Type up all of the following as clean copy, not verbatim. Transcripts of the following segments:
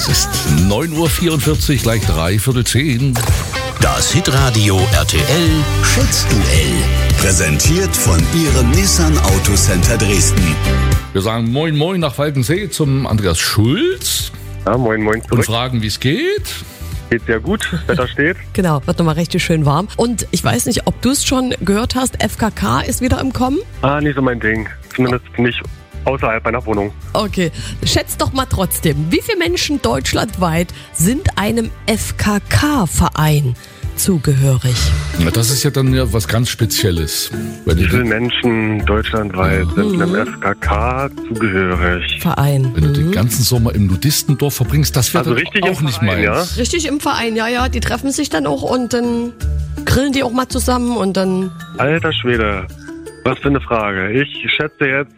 Es ist 9:44 Uhr, gleich 9:45. Das Hitradio RTL Schätzduell. Präsentiert von Ihrem Nissan Autocenter Dresden. Wir sagen Moin Moin nach Falkensee zum Andreas Schulz. Ja, moin zurück. Und fragen, wie es geht. Geht sehr gut, Wetter steht. Genau, wird nochmal richtig schön warm. Und ich weiß nicht, ob du es schon gehört hast, FKK ist wieder im Kommen. Nicht so mein Ding. Zumindest nicht außerhalb meiner Wohnung. Okay, schätzt doch mal trotzdem, wie viele Menschen deutschlandweit sind einem FKK-Verein zugehörig? Ja, das ist ja dann ja was ganz Spezielles. Wie viele Menschen deutschlandweit sind einem FKK zugehörig? Verein. Wenn du den ganzen Sommer im Nudistendorf verbringst, das wäre Also dann richtig auch im nicht Verein, meins. Richtig im Verein, ja, die treffen sich dann auch und dann grillen die auch mal zusammen und dann... Alter Schwede, was für eine Frage. Ich schätze jetzt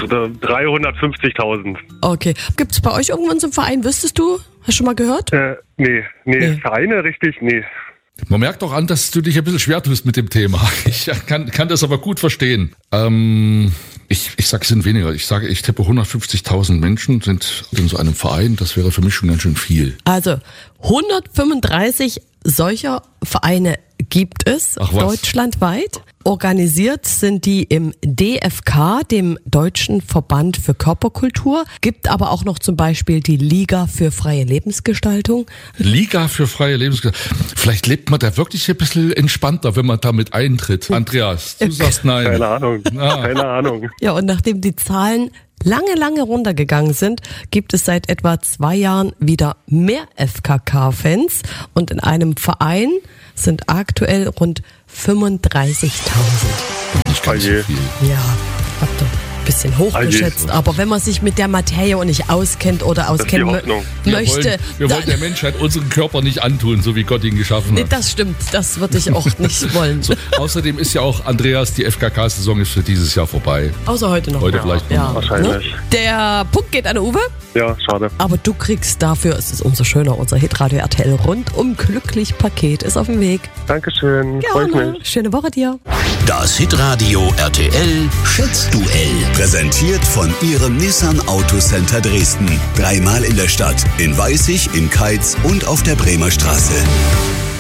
350.000. Okay, gibt's bei euch irgendwann so einen Verein, wüsstest du? Hast du schon mal gehört? Nee. Vereine richtig, nee. Man merkt auch an, dass du dich ein bisschen schwer tust mit dem Thema. Ich kann das aber gut verstehen. Ich sage, es sind weniger. Ich tippe 150.000 Menschen sind in so einem Verein. Das wäre für mich schon ganz schön viel. Also 135 solcher Vereine gibt es Ach was. deutschlandweit. Organisiert sind die im DFK, dem Deutschen Verband für Körperkultur. Gibt aber auch noch zum Beispiel die Liga für freie Lebensgestaltung. Liga für freie Lebensgestaltung. Vielleicht lebt man da wirklich ein bisschen entspannter, wenn man damit eintritt. Andreas, du sagst nein. Keine Ahnung. Keine Ahnung. Ja, und nachdem die Zahlen lange runtergegangen sind, gibt es seit etwa 2 Jahren wieder mehr FKK-Fans. Und in einem Verein sind aktuell rund 35.000. Nicht ganz so Oje. viel. Ja, habt ihr ein bisschen hochgeschätzt. Aber wenn man sich mit der Materie nicht auskennt oder auskennen die Hoffnung. möchte... Wir wollen der Menschheit unseren Körper nicht antun, so wie Gott ihn geschaffen Nee, hat. das stimmt, das würde ich auch nicht wollen. So, außerdem ist ja auch, Andreas, die FKK-Saison ist für dieses Jahr vorbei. Außer heute noch. Heute vielleicht noch. Ja. Wahrscheinlich. Der Punkt geht an Uwe, Ja, schade. aber du kriegst dafür, es ist umso schöner, unser Hitradio RTL rundum glücklich Paket ist auf dem Weg. Dankeschön, freut Gerne. mich. Schöne Woche dir. Das Hitradio RTL Schätzduell. Präsentiert von Ihrem Nissan Autocenter Dresden. 3-mal in der Stadt, in Weißig, in Keitz und auf der Bremer Straße.